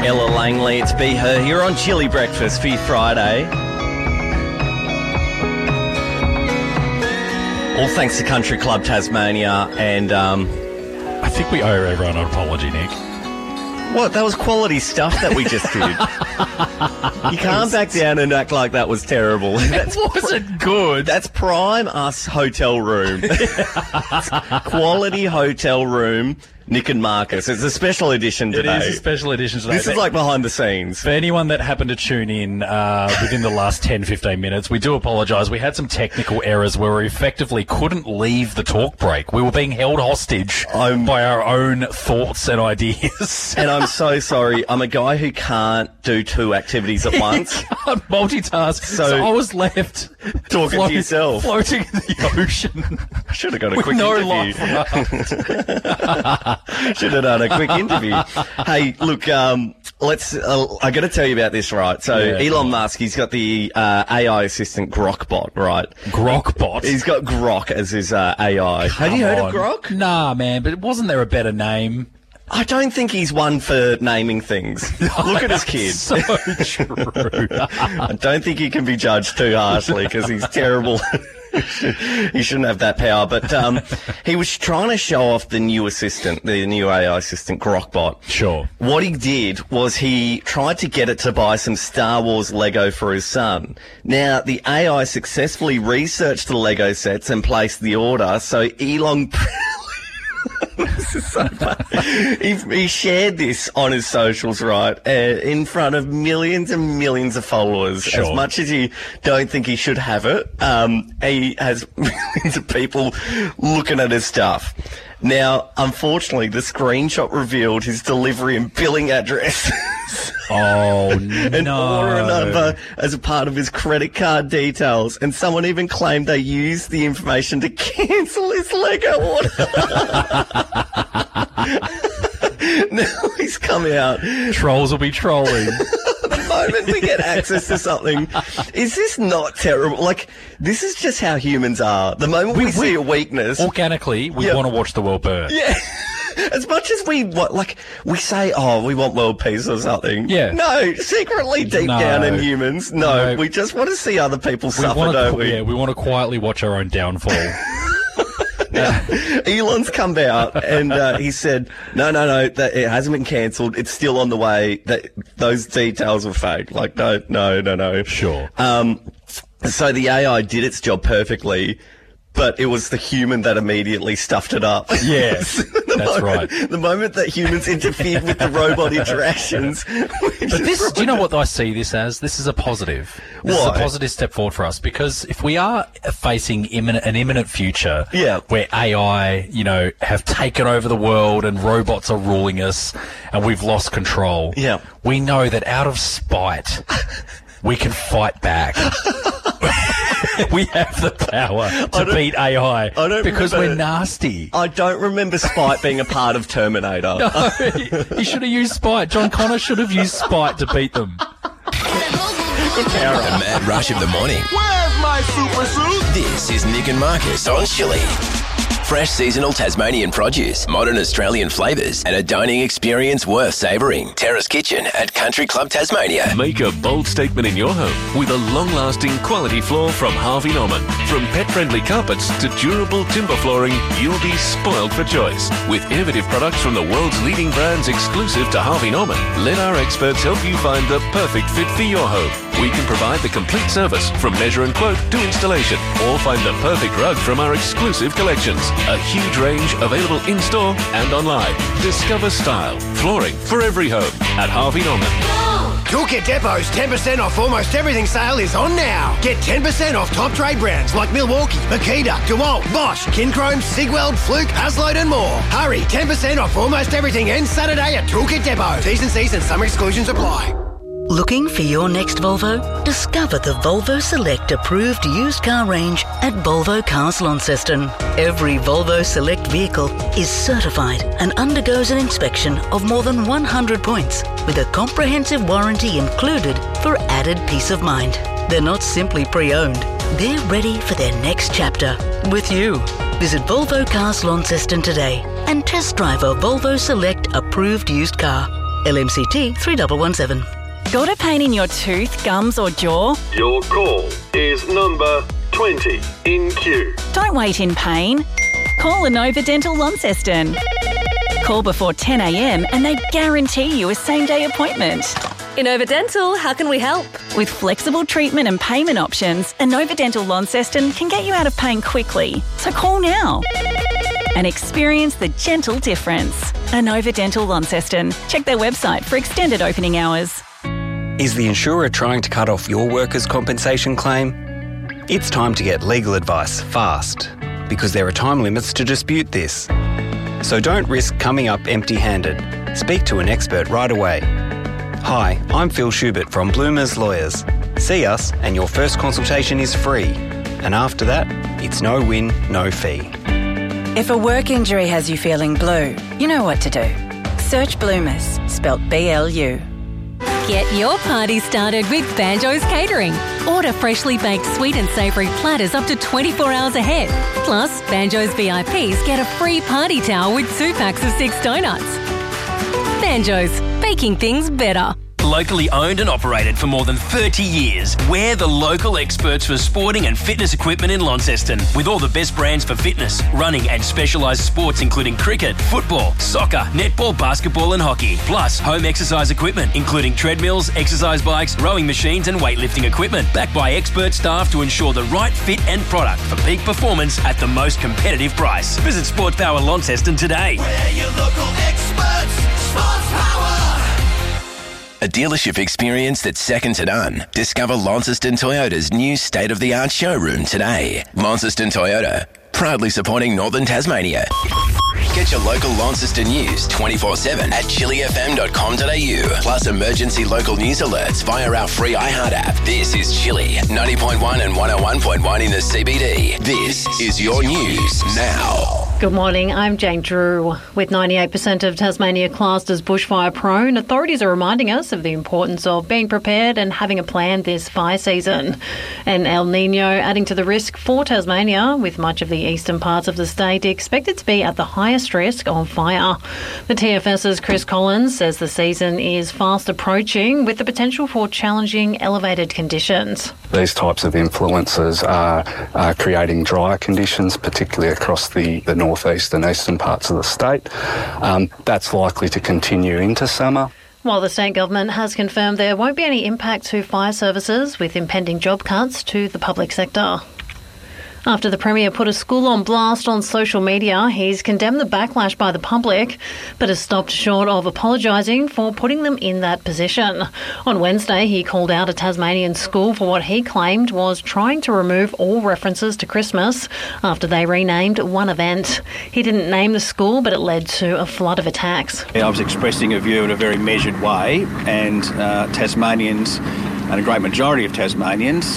Ella Langley, it's Be Her here on Chili Breakfast for your Friday. All thanks to Country Club Tasmania and... I think we owe everyone an apology, Nick. What? That was quality stuff that we just did. You can't back down and act like that was terrible. That wasn't good. That's prime us hotel room. Quality hotel room, Nick and Marcus. It's a special edition today. It is a special edition today. This is like behind the scenes. For anyone that happened to tune in within the last 10, 15 minutes, we do apologise. We had some technical errors where we effectively couldn't leave the talk break. We were being held hostage by our own thoughts and ideas. And I'm so sorry. I'm a guy who can't do two activities at once. Can't multitask. So I was left talking to yourself. Floating in the ocean. I should have got a quick interview. Should have done a quick interview. Hey, look, I got to tell you about this, right? So Elon Musk, he's got the AI assistant Grokbot, right? Grokbot? He's got Grok as his AI. Have you heard of Grok? Nah, man, but wasn't there a better name? I don't think he's one for naming things. Look at his kid. So true. I don't think he can be judged too harshly because he's terrible. He shouldn't have that power. But he was trying to show off the new assistant, the new AI assistant, Grokbot. Sure. What he did was he tried to get it to buy some Star Wars Lego for his son. Now, the AI successfully researched the Lego sets and placed the order, so Elon... This is so funny. He shared this on his socials, right, in front of millions and millions of followers. Sure. As much as you don't think he should have it, he has millions of people looking at his stuff. Now, unfortunately, the screenshot revealed his delivery and billing address. Oh, an order number as a part of his credit card details. And someone even claimed they used the information to cancel his Lego order. Now he's come out. Trolls will be trolling. The moment we get access to something, is this not terrible? Like, this is just how humans are. The moment we see a weakness... Organically, we want to watch the world burn. Yeah. As much as we say, oh, we want world peace or something. Yeah. No, secretly deep down in humans, no, we just want to see other people suffer, don't we? Yeah, we want to quietly watch our own downfall. Elon's come out and he said, no, that it hasn't been cancelled. It's still on the way. That those details were fake. Like, no. Sure. So the AI did its job perfectly, but it was the human that immediately stuffed it up. Yes, that's right. The moment that humans interfered with the robot interactions. But do you know what I see this as? This is a positive. This is a positive step forward for us, because if we are facing an imminent future where AI, have taken over the world and robots are ruling us and we've lost control, we know that out of spite, we can fight back. We have the power to beat AI because we're nasty. I don't remember spite being a part of Terminator. No, he should have used spite. John Connor should have used spite to beat them. Good power. The mad rush of the morning. Where's my super suit? This is Nick and Marcus on Chili. Fresh seasonal Tasmanian produce, modern Australian flavours, and a dining experience worth savouring. Terrace Kitchen at Country Club Tasmania. Make a bold statement in your home with a long-lasting quality floor from Harvey Norman. From pet-friendly carpets to durable timber flooring, you'll be spoiled for choice. With innovative products from the world's leading brands exclusive to Harvey Norman, let our experts help you find the perfect fit for your home. We can provide the complete service from measure and quote to installation, or find the perfect rug from our exclusive collections. A huge range available in-store and online. Discover style, flooring for every home at Harvey Norman. Toolkit Depot's 10% off almost everything sale is on now. Get 10% off top trade brands like Milwaukee, Makita, DeWalt, Bosch, Kinchrome, Sigweld, Fluke, Hasload and more. Hurry, 10% off almost everything ends Saturday at Toolkit Depot. T's and C's and some exclusions apply. Looking for your next Volvo? Discover the Volvo Select approved used car range at Volvo Cars Launceston. Every Volvo Select vehicle is certified and undergoes an inspection of more than 100 points with a comprehensive warranty included for added peace of mind. They're not simply pre-owned, they're ready for their next chapter with you. Visit Volvo Cars Launceston today and test drive a Volvo Select approved used car. LMCT 3117. Got a pain in your tooth, gums or jaw? Your call is number 20 in queue. Don't wait in pain. Call Inova Dental Launceston. Call before 10 a.m. and they guarantee you a same-day appointment. Inova Dental, how can we help? With flexible treatment and payment options, Inova Dental Launceston can get you out of pain quickly. So call now and experience the gentle difference. Inova Dental Launceston. Check their website for extended opening hours. Is the insurer trying to cut off your workers' compensation claim? It's time to get legal advice fast, because there are time limits to dispute this. So don't risk coming up empty-handed. Speak to an expert right away. Hi, I'm Phil Schubert from Bloomers Lawyers. See us and your first consultation is free. And after that, it's no win, no fee. If a work injury has you feeling blue, you know what to do. Search Bloomers, spelt B-L-U. Get your party started with Banjo's Catering. Order freshly baked sweet and savoury platters up to 24 hours ahead. Plus, Banjo's VIPs get a free party towel with 2 packs of 6 donuts. Banjo's, baking things better. Locally owned and operated for more than 30 years, we're the local experts for sporting and fitness equipment in Launceston, with all the best brands for fitness, running and specialised sports including cricket, football, soccer, netball, basketball and hockey, plus home exercise equipment including treadmills, exercise bikes, rowing machines and weightlifting equipment, backed by expert staff to ensure the right fit and product for peak performance at the most competitive price. Visit Sports Power Launceston today. We're your local experts, Sports Power. A dealership experience that's second to none. Discover Launceston Toyota's new state-of-the-art showroom today. Launceston Toyota, proudly supporting Northern Tasmania. Get your local Launceston news 24/7 at chilifm.com.au. Plus emergency local news alerts via our free iHeart app. This is Chili, 90.1 and 101.1 in the CBD. This is your news now. Good morning, I'm Jane Drew. With 98% of Tasmania classed as bushfire prone, authorities are reminding us of the importance of being prepared and having a plan this fire season. And El Nino adding to the risk for Tasmania, with much of the eastern parts of the state expected to be at the highest risk of fire. The TFS's Chris Collins says the season is fast approaching with the potential for challenging elevated conditions. These types of influences are creating drier conditions, particularly across the northeast and eastern parts of the state. That's likely to continue into summer. While the state government has confirmed there won't be any impact to fire services with impending job cuts to the public sector. After the Premier put a school on blast on social media, he's condemned the backlash by the public, but has stopped short of apologising for putting them in that position. On Wednesday, he called out a Tasmanian school for what he claimed was trying to remove all references to Christmas after they renamed one event. He didn't name the school, but it led to a flood of attacks. I was expressing a view in a very measured way, and Tasmanians, and a great majority of Tasmanians,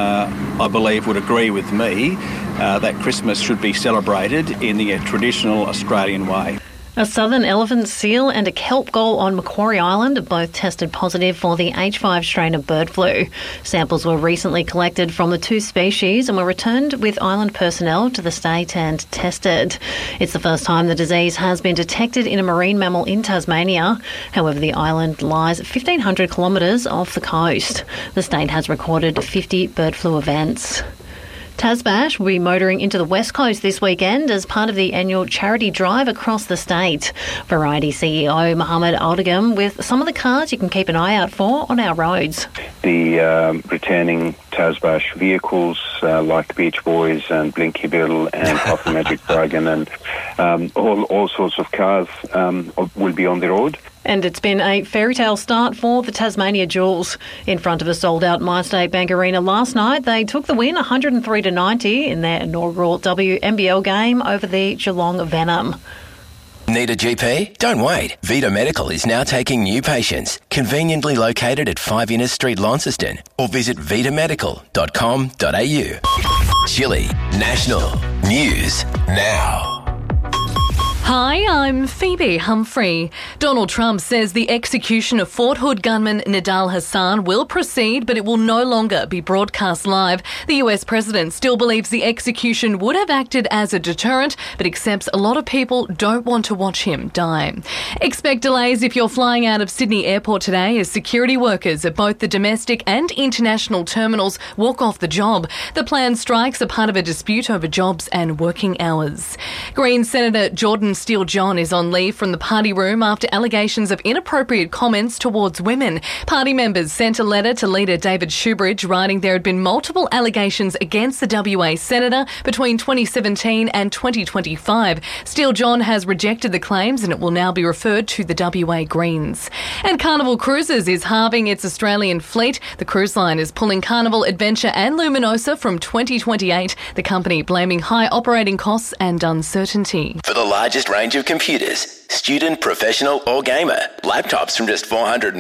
I believe, would agree with me that Christmas should be celebrated in the traditional Australian way. A southern elephant seal and a kelp gull on Macquarie Island have both tested positive for the H5 strain of bird flu. Samples were recently collected from the 2 species and were returned with island personnel to the state and tested. It's the first time the disease has been detected in a marine mammal in Tasmania. However, the island lies 1,500 kilometres off the coast. The state has recorded 50 bird flu events. Tasbash will be motoring into the West Coast this weekend as part of the annual charity drive across the state. Variety CEO Mohammed Aldegam with some of the cars you can keep an eye out for on our roads. The returning Tasbash vehicles like Beach Boys and Blinky Bill and Coffee Magic Dragon and all sorts of cars will be on the road. And it's been a fairy tale start for the Tasmania Jewels. In front of a sold-out MyState Bank Arena last night, they took the win 103-90 in their inaugural WNBL game over the Geelong Venom. Need a GP? Don't wait. Vita Medical is now taking new patients. Conveniently located at 5 Innes Street, Launceston. Or visit vitamedical.com.au. Chile National News Now. Hi, I'm Phoebe Humphrey. Donald Trump says the execution of Fort Hood gunman Nidal Hassan will proceed, but it will no longer be broadcast live. The US president still believes the execution would have acted as a deterrent, but accepts a lot of people don't want to watch him die. Expect delays if you're flying out of Sydney Airport today as security workers at both the domestic and international terminals walk off the job. The planned strikes are part of a dispute over jobs and working hours. Green Senator Jordan Steele-John is on leave from the party room after allegations of inappropriate comments towards women. Party members sent a letter to leader David Shoebridge writing there had been multiple allegations against the WA senator between 2017 and 2025. Steele-John has rejected the claims and it will now be referred to the WA Greens. And Carnival Cruises is halving its Australian fleet. The cruise line is pulling Carnival, Adventure and Luminosa from 2028, the company blaming high operating costs and uncertainty. For the largest range of computers, student, professional or gamer, laptops from just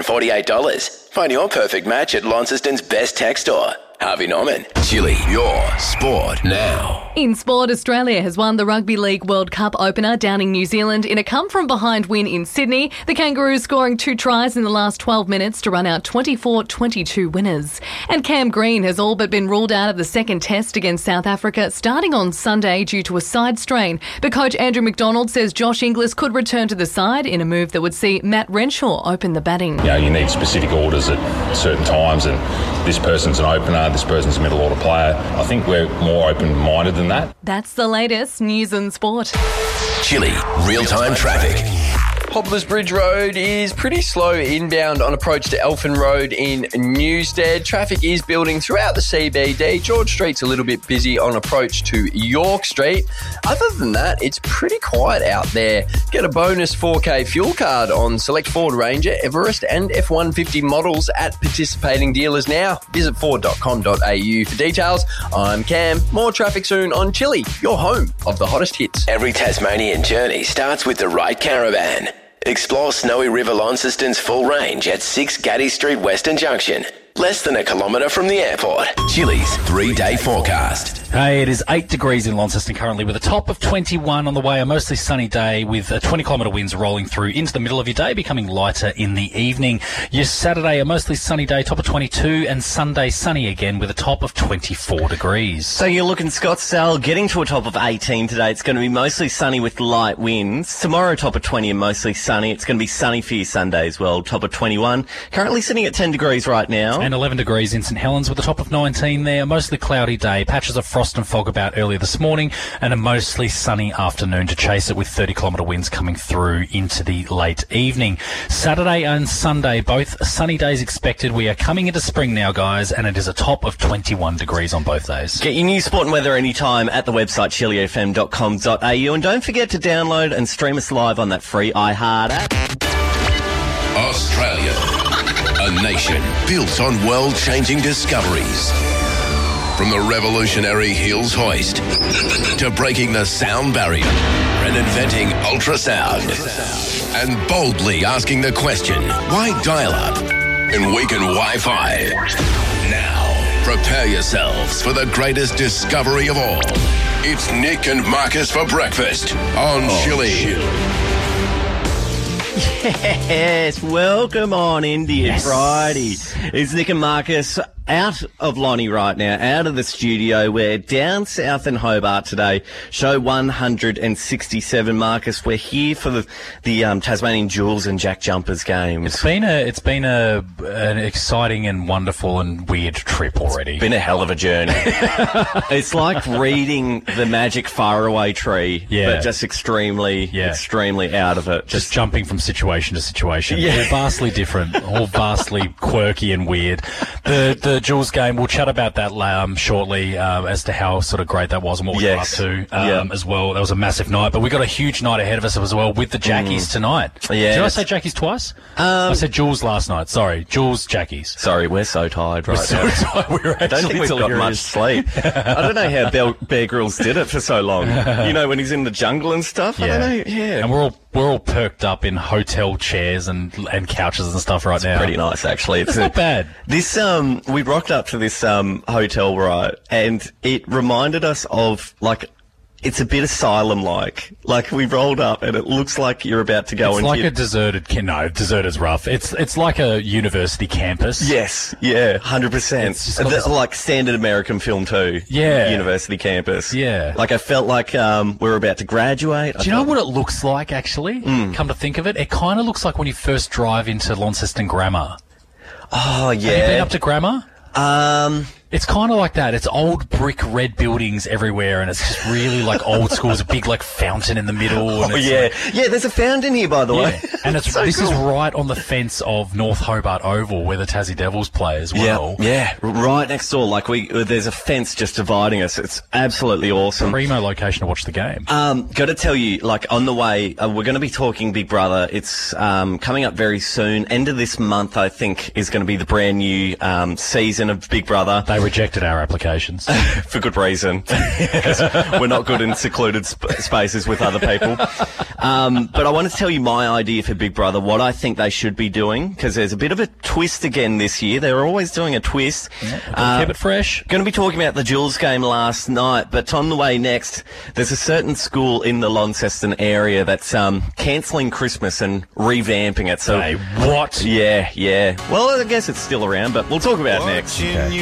$448. Find your perfect match at Launceston's best tech store. Harvey Norman. Chili, your sport now. In sport, Australia has won the Rugby League World Cup opener down in New Zealand in a come-from-behind win in Sydney. The Kangaroos scoring 2 tries in the last 12 minutes to run out 24-22 winners. And Cam Green has all but been ruled out of the second test against South Africa starting on Sunday due to a side strain. But coach Andrew McDonald says Josh Inglis could return to the side in a move that would see Matt Renshaw open the batting. You know, you need specific orders at certain times, and this person's an opener, this person's a middle order player. I think we're more open-minded than that. That's the latest news and sport. Chili, real-time traffic. Poplars Bridge Road is pretty slow inbound on approach to Elfin Road in Newstead. Traffic is building throughout the CBD. George Street's a little bit busy on approach to York Street. Other than that, it's pretty quiet out there. Get a bonus 4K fuel card on select Ford Ranger, Everest and F-150 models at participating dealers now. Visit Ford.com.au for details. I'm Cam. More traffic soon on Chili, your home of the hottest hits. Every Tasmanian journey starts with the right caravan. Explore Snowy River Launceston's full range at 6 Gaddy Street, Western Junction. Less than a kilometre from the airport. Chili's 3-day forecast. Hey, it is 8 degrees in Launceston currently with a top of 21 on the way. A mostly sunny day with 20-kilometre winds rolling through into the middle of your day, becoming lighter in the evening. Your Saturday, a mostly sunny day, top of 22, and Sunday sunny again with a top of 24 degrees. So you're looking Scottsdale getting to a top of 18 today. It's going to be mostly sunny with light winds. Tomorrow, top of 20 and mostly sunny. It's going to be sunny for your Sunday as well, top of 21. Currently sitting at 10 degrees right now. And 11 degrees in St Helens with a top of 19 there. Mostly cloudy day. Patches of frost and fog about earlier this morning and a mostly sunny afternoon to chase it with 30-kilometre winds coming through into the late evening. Saturday and Sunday, both sunny days expected. We are coming into spring now, guys, and it is a top of 21 degrees on both days. Get your news, sport and weather anytime at the website chilifm.com.au, and don't forget to download and stream us live on that free iHeart app. Australia, a nation built on world-changing discoveries. From the revolutionary Hills hoist to breaking the sound barrier and inventing ultrasound and boldly asking the question, why dial-up and weaken Wi-Fi? Now, prepare yourselves for the greatest discovery of all. It's Nick and Marcus for breakfast on Chili. Yes, welcome on Indian Friday. It's Nick and Marcus out of Lonnie right now, out of the studio. We're down south in Hobart today. Show 167, Marcus. We're here for the Tasmanian Jewels and Jack Jumpers games. It's been an exciting and wonderful and weird trip already. It's been a hell of a journey. It's like reading the magic faraway tree, but just extremely out of it. Just jumping from situation to situation. All vastly different, all vastly quirky and weird. The Jules game, we'll chat about that shortly as to how sort of great that was and what we got up to as well. That was a massive night, but we got a huge night ahead of us as well with the Jackies tonight. Did I say Jackies twice? I said Jules last night. Sorry, Jules, Jackies. Sorry, we're so tired right now. I don't think we've got much sleep. I don't know how Bear Grylls did it for so long. You know, when he's in the jungle and stuff. I don't know. And we're all perked up in hotel chairs and couches and stuff right now. It's pretty nice, actually. It's not bad. This we rocked up to this hotel, right, and it reminded us of, like, it's a bit asylum-like. Like, we rolled up and it looks like you're about to go into... It's like a deserted... No, deserted's rough. It's like a university campus. Yes, yeah, 100%. Like standard American film too. Yeah. University campus. Yeah. Like, I felt like we were about to graduate. Do you know what it looks like, actually? Come to think of it, it kind of looks like when you first drive into Launceston Grammar. Oh, yeah. Have you been up to Grammar? It's kind of like that. It's old brick red buildings everywhere, and it's just really like old school. There's a big like fountain in the middle. And yeah, there's a fountain here, by the way. And it's this is right on the fence of North Hobart Oval, where the Tassie Devils play as well. Yeah, right next door. Like there's a fence just dividing us. It's absolutely awesome. Primo location to watch the game. Got to tell you, like on the way, we're going to be talking Big Brother. It's coming up very soon. End of this month, I think, is going to be the brand new season of Big Brother. They rejected our applications. For good reason. Because we're not good in secluded spaces with other people. But I want to tell you my idea for Big Brother, what I think they should be doing, because there's a bit of a twist again this year. They're always doing a twist. Keep it fresh. Going to be talking about the Jules game last night, but on the way next, there's a certain school in the Launceston area that's cancelling Christmas and revamping it. So what? Yeah. Well, I guess it's still around, but we'll talk about it next. Okay.